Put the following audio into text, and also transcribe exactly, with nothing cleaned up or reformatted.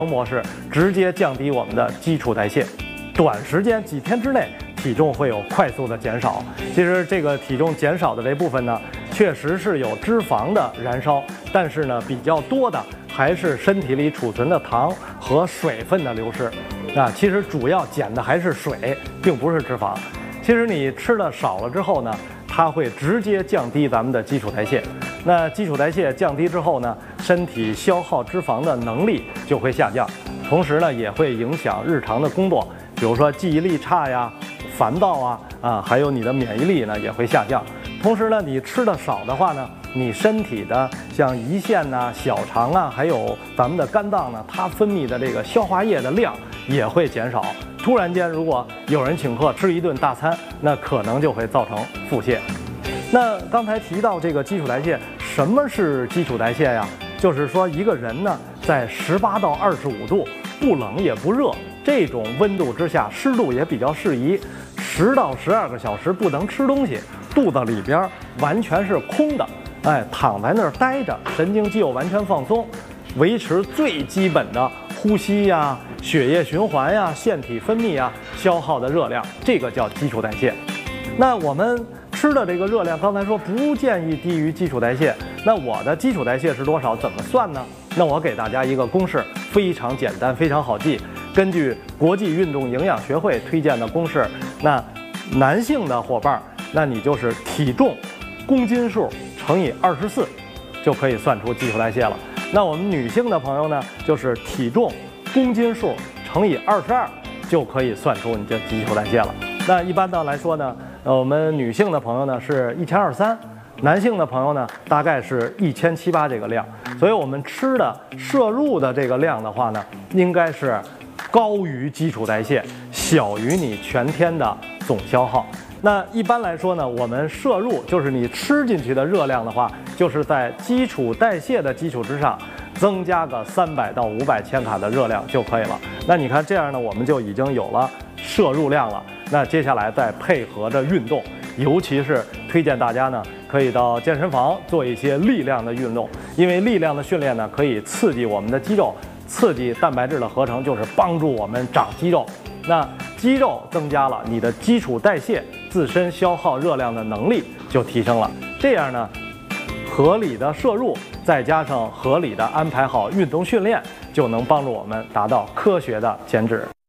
模式，直接降低我们的基础代谢，短时间几天之内体重会有快速的减少。其实这个体重减少的这部分呢，确实是有脂肪的燃烧，但是呢比较多的还是身体里储存的糖和水分的流失。啊，其实主要减的还是水，并不是脂肪。其实你吃的少了之后呢，它会直接降低咱们的基础代谢。那基础代谢降低之后呢，身体消耗脂肪的能力就会下降，同时呢也会影响日常的工作，比如说记忆力差呀、烦躁啊啊，还有你的免疫力呢也会下降。同时呢，你吃的少的话呢，你身体的像胰腺呐、小肠啊，还有咱们的肝脏呢，它分泌的这个消化液的量也会减少。突然间，如果有人请客吃一顿大餐，那可能就会造成腹泻。那刚才提到这个基础代谢，什么是基础代谢呀？就是说一个人呢，在十八到二十五度，不冷也不热，这种温度之下，湿度也比较适宜，十到十二个小时不能吃东西，肚子里边完全是空的，哎，躺在那儿待着，神经肌肉完全放松，维持最基本的呼吸呀、血液循环呀、腺体分泌呀、消耗的热量，这个叫基础代谢。那我们吃的这个热量，刚才说不建议低于基础代谢。那我的基础代谢是多少？怎么算呢？那我给大家一个公式，非常简单，非常好记。根据国际运动营养学会推荐的公式，那男性的伙伴，那你就是体重公斤数乘以二十四，就可以算出基础代谢了。那我们女性的朋友呢，就是体重公斤数乘以二十二，就可以算出你的基础代谢了。那一般的来说呢，呃，我们女性的朋友呢是一千二三，男性的朋友呢大概是一千七八这个量。所以我们吃的摄入的这个量的话呢，应该是高于基础代谢，小于你全天的总消耗。那一般来说呢，我们摄入就是你吃进去的热量的话，就是在基础代谢的基础之上，增加个三百到五百千卡的热量就可以了。那你看这样呢，我们就已经有了摄入量了。那接下来再配合着运动，尤其是推荐大家呢，可以到健身房做一些力量的运动，因为力量的训练呢，可以刺激我们的肌肉，刺激蛋白质的合成，就是帮助我们长肌肉。那肌肉增加了，你的基础代谢自身消耗热量的能力就提升了。这样呢，合理的摄入再加上合理的安排好运动训练，就能帮助我们达到科学的减脂。